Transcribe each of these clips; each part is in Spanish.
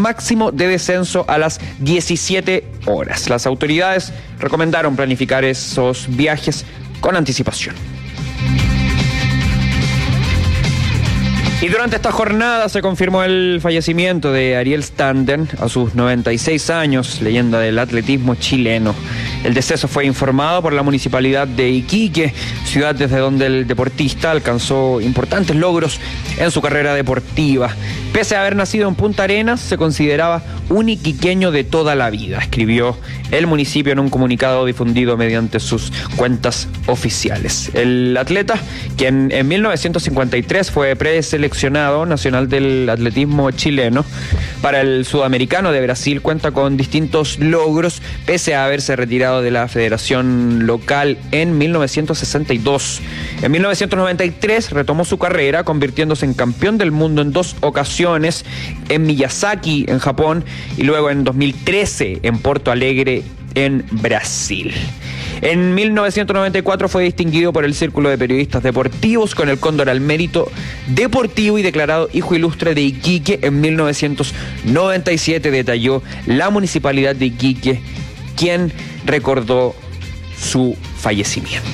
máximo de descenso a las 17 horas. Las autoridades recomendaron planificar esos viajes con anticipación. Y durante esta jornada se confirmó el fallecimiento de Ariel Standen a sus 96 años, leyenda del atletismo chileno. El deceso fue informado por la municipalidad de Iquique, ciudad desde donde el deportista alcanzó importantes logros en su carrera deportiva. Pese a haber nacido en Punta Arenas, se consideraba un iquiqueño de toda la vida, escribió el municipio en un comunicado difundido mediante sus cuentas oficiales. El atleta, quien en 1953 fue preseleccionado nacional del atletismo chileno para el sudamericano de Brasil, cuenta con distintos logros, pese a haberse retirado de la federación local en 1962. En 1993 retomó su carrera, convirtiéndose en campeón del mundo en 2 ocasiones, en Miyazaki, en Japón, y luego en 2013 en Porto Alegre, en Brasil. En 1994 fue distinguido por el Círculo de Periodistas Deportivos con el Cóndor al Mérito Deportivo y declarado Hijo Ilustre de Iquique. En 1997 detalló la Municipalidad de Iquique, quien recordó su fallecimiento.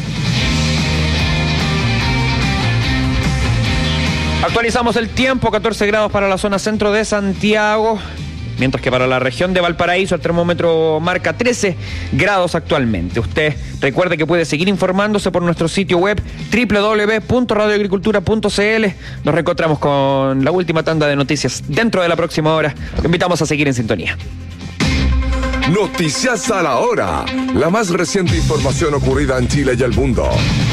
Actualizamos el tiempo, 14 grados para la zona centro de Santiago, mientras que para la región de Valparaíso el termómetro marca 13 grados actualmente. Usted recuerde que puede seguir informándose por nuestro sitio web www.radioagricultura.cl. Nos reencontramos con la última tanda de noticias dentro de la próxima hora. Lo invitamos a seguir en sintonía. Noticias a la hora. La más reciente información ocurrida en Chile y el mundo.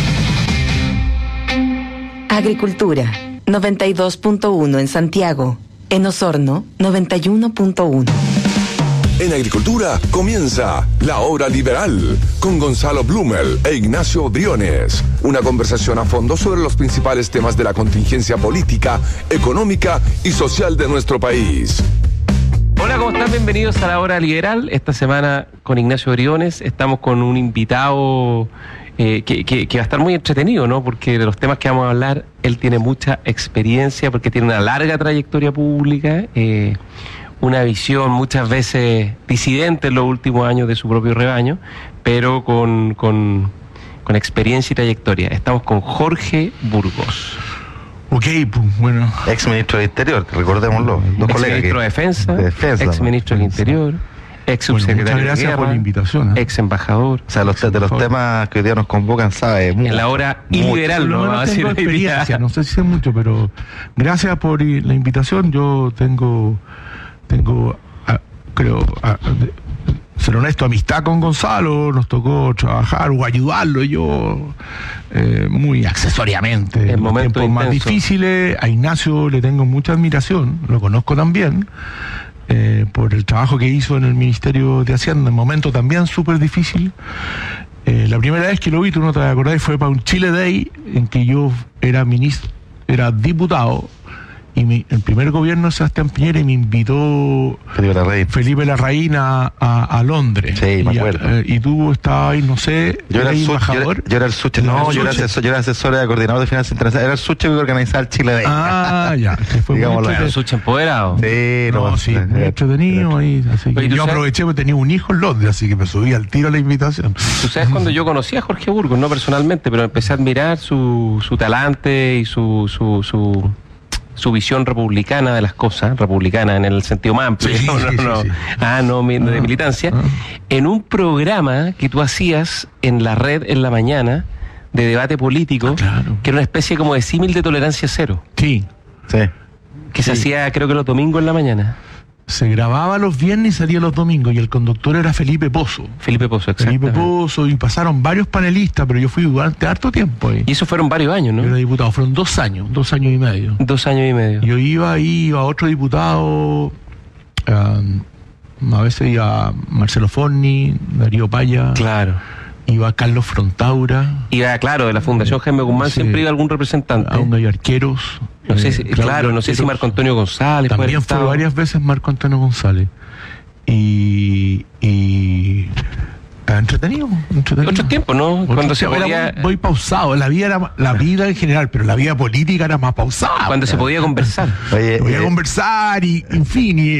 Agricultura, 92.1 en Santiago. En Osorno, 91.1. En Agricultura comienza La Hora Liberal con Gonzalo Blumel e Ignacio Briones. Una conversación a fondo sobre los principales temas de la contingencia política, económica y social de nuestro país. Hola, ¿cómo están? Bienvenidos a La Hora Liberal. Esta semana con Ignacio Briones estamos con un invitado que va a estar muy entretenido, ¿no? Porque de los temas que vamos a hablar, él tiene mucha experiencia, porque tiene una larga trayectoria pública, una visión muchas veces disidente en los últimos años de su propio rebaño, pero con experiencia y trayectoria. Estamos con Jorge Burgos. Ok, pues bueno. Ex ministro del Interior, recordémoslo. Ex ministro de Defensa, ex ministro del Interior, ex subsecretario muchas gracias de por la invitación. ex embajador. O sea, de los temas que hoy día nos convocan, sabe En la hora iliberal, no vamos a decir hoy día. No sé si sé mucho, pero gracias por la invitación. Yo tengo ser honesto, amistad con Gonzalo. Nos tocó trabajar o ayudarlo yo muy accesoriamente en los tiempos más difíciles. A Ignacio le tengo mucha admiración, lo conozco también, por el trabajo que hizo en el Ministerio de Hacienda, en momentos también súper difícil. La primera vez que lo vi, tú no te acordás, fue para un Chile Day en que yo era diputado, y el primer gobierno de Sebastián Piñera, y me invitó Felipe Larraín a Londres. Sí, me acuerdo. Y tú estabas ahí, no sé, yo era embajador. Yo era el suche, yo era asesor de coordinador de finanzas internacionales. Era el suche que organizaba el Chile Day. Ya. Que fue el suche empoderado. Sí, muy entretenido ahí. Así que yo aproveché porque tenía un hijo en Londres, así que me subí al tiro a la invitación. Tú sabes, cuando yo conocí a Jorge Burgos, no personalmente, pero empecé a admirar su talante y su visión republicana de las cosas, republicana en el sentido más amplio, sí. de militancia, en un programa que tú hacías en la red en la mañana de debate político, claro, que era una especie como de símil de tolerancia cero. Sí. Que se hacía, creo que los domingos en la mañana. Se grababa los viernes y salía los domingos, y el conductor era Felipe Pozo. Exactamente. Y pasaron varios panelistas, pero yo fui durante harto tiempo ahí. Y eso fueron varios años, ¿no? Yo era diputado, fueron 2 años y medio. 2 años y medio. Yo iba otro diputado, a veces iba Marcelo Forni, Darío Paya. Claro. Iba Carlos Frontaura. Iba, claro, de la Fundación Jaime Guzmán, siempre iba algún representante. Aún hay arqueros. No sé si Marco Antonio González. También fue varias veces Marco Antonio González. Y entretenido. Otros tiempos, ¿no? Cuando se podía... Voy pausado. La vida en general, pero la vida política era más pausada. Cuando se podía conversar. Podía conversar y, en fin...